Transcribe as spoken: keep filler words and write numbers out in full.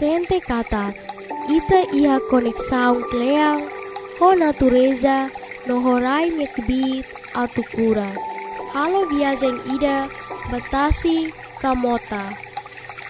sente kata, ita ia konek saung kleang, ho natureza, no horai nyekbit atu kura. Halo viajeng ida, batasi kamota.